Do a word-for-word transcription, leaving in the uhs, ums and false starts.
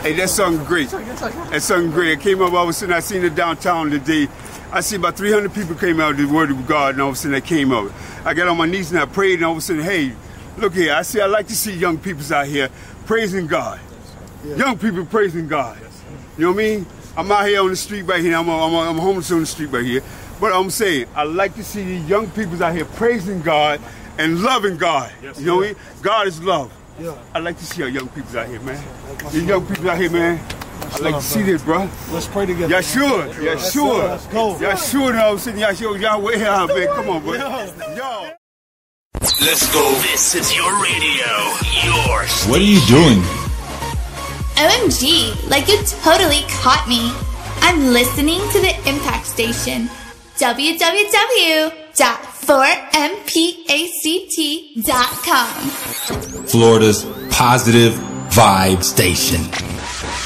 Hey, that song great. That song great. I came up, all of a sudden, I seen it downtown today. I see about three hundred people came out to the Word of God, and all of a sudden they came out. I got on my knees and I prayed, and all of a sudden, hey, look here. I see, I like to see young people out here praising God. Yeah. Young people praising God. You know what I mean? I'm out here on the street right here. I'm, a, I'm, a, I'm homeless on the street right here. But I'm saying, I like to see these young people out here praising God and loving God. Yes, you know what I mean? God is love. Yeah. I like to see our young people out here, man. These young people out here, man. I like to see this, bro. Let's pray together. Yeah, sure. Yeah, sure. Let's go. Yeah, sure. I was sitting, yeah, sure. Y'all way out, man. Come on, bro. Yo. Let's go. This is your radio. Yours. What are you doing? O M G, like you totally caught me. I'm listening to the Impact Station. w w w dot four m pact dot com. Florida's positive vibe station.